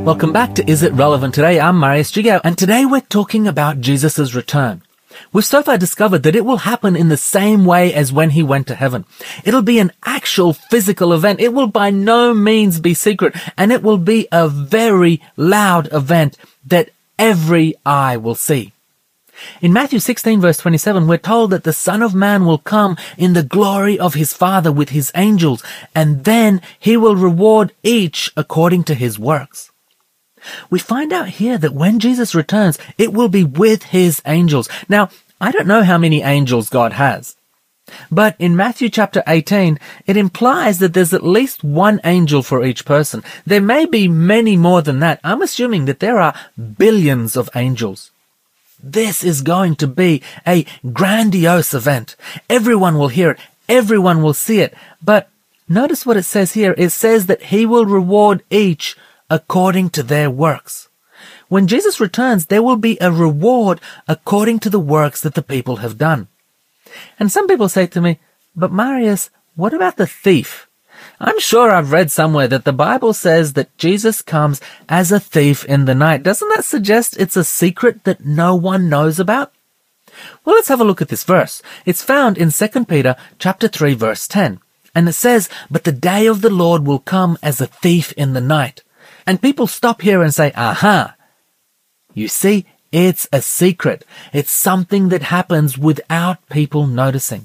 Welcome back to Is It Relevant Today? I'm Marius Gigo, and today we're talking about Jesus' return. We've so far discovered that it will happen in the same way as when he went to heaven. It'll be an actual physical event. It will by no means be secret, and it will be a very loud event that every eye will see. In Matthew 16 verse 27, we're told that the Son of Man will come in the glory of his Father with his angels, and then he will reward each according to his works. We find out here that when Jesus returns, it will be with his angels. Now, I don't know how many angels God has, but in Matthew chapter 18, it implies that there's at least one angel for each person. There may be many more than that. I'm assuming that there are billions of angels. This is going to be a grandiose event. Everyone will hear it. Everyone will see it. But notice what it says here. It says that he will reward each according to their works. When Jesus returns, there will be a reward according to the works that the people have done. And some people say to me, but Marius, what about the thief? I'm sure I've read somewhere that the Bible says that Jesus comes as a thief in the night. Doesn't that suggest it's a secret that no one knows about? Well, let's have a look at this verse. It's found in 2 Peter chapter 3 verse 10. And it says, but the day of the Lord will come as a thief in the night. And people stop here and say, aha. You see, it's a secret. It's something that happens without people noticing.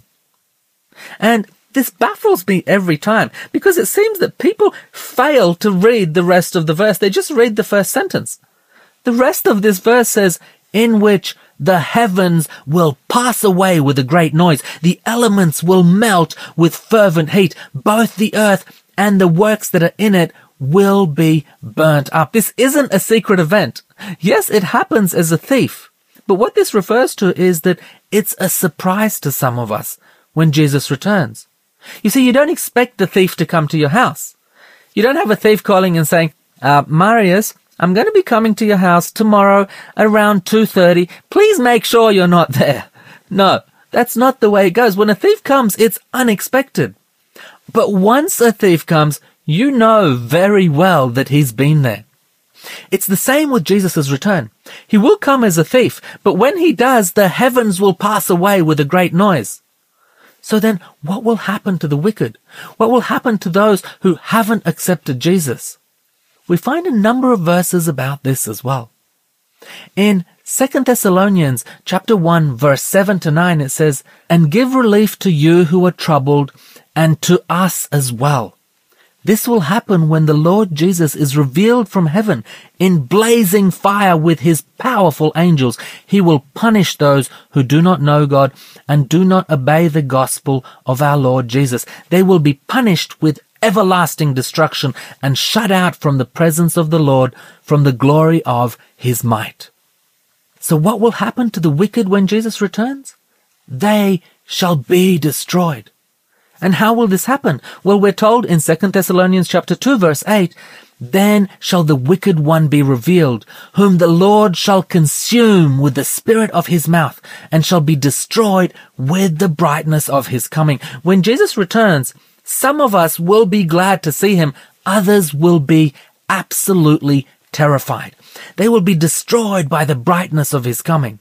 And this baffles me every time because it seems that people fail to read the rest of the verse. They just read the first sentence. The rest of this verse says, in which the heavens will pass away with a great noise. The elements will melt with fervent heat. Both the earth and the works that are in it will be burnt up. This isn't a secret event. Yes, it happens as a thief. But what this refers to is that it's a surprise to some of us when Jesus returns. You see, you don't expect the thief to come to your house. You don't have a thief calling and saying, Marius, I'm going to be coming to your house tomorrow around 2:30. Please make sure you're not there. No, that's not the way it goes. When a thief comes, it's unexpected. But once a thief comes, you know very well that he's been there. It's the same with Jesus' return. He will come as a thief, but when he does, the heavens will pass away with a great noise. So then, what will happen to the wicked? What will happen to those who haven't accepted Jesus? We find a number of verses about this as well. In 2 Thessalonians chapter 1, verse 7 to 9, it says, and give relief to you who are troubled, and to us as well. This will happen when the Lord Jesus is revealed from heaven in blazing fire with his powerful angels. He will punish those who do not know God and do not obey the gospel of our Lord Jesus. They will be punished with everlasting destruction and shut out from the presence of the Lord, from the glory of his might. So what will happen to the wicked when Jesus returns? They shall be destroyed. And how will this happen? Well, we're told in 2 Thessalonians chapter 2 verse 8, then shall the wicked one be revealed, whom the Lord shall consume with the spirit of his mouth, and shall be destroyed with the brightness of his coming. When Jesus returns, some of us will be glad to see him. Others will be absolutely terrified. They will be destroyed by the brightness of his coming.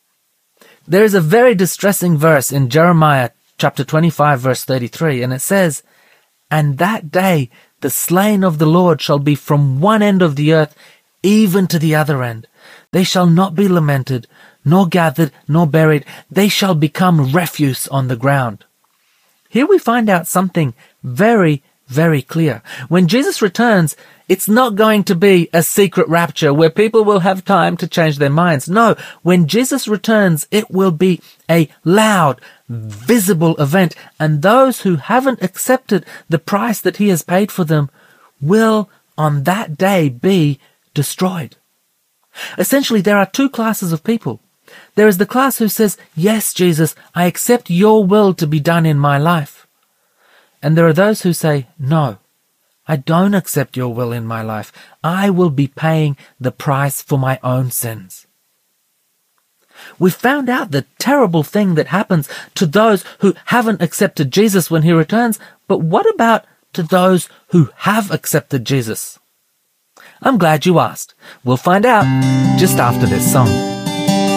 There is a very distressing verse in Jeremiah chapter 25 verse 33, and it says, and that day the slain of the Lord shall be from one end of the earth even to the other end. They shall not be lamented, nor gathered, nor buried. They shall become refuse on the ground. Here we find out something very, very clear. When Jesus returns, it's not going to be a secret rapture where people will have time to change their minds. No, when Jesus returns, it will be a loud, visible event, and those who haven't accepted the price that he has paid for them will on that day be destroyed. Essentially, there are two classes of people. There is the class who says, yes, Jesus, I accept your will to be done in my life. And there are those who say, no, I don't accept your will in my life. I will be paying the price for my own sins. We found out the terrible thing that happens to those who haven't accepted Jesus when he returns, but what about to those who have accepted Jesus? I'm glad you asked. We'll find out just after this song.